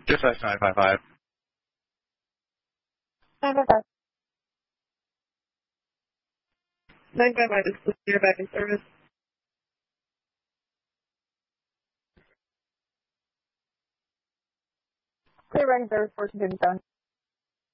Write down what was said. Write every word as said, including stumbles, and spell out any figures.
Dispatch nine five five. nine five five. nine five five is clear, back in service. Clear back in service, fourteen fifty-seven.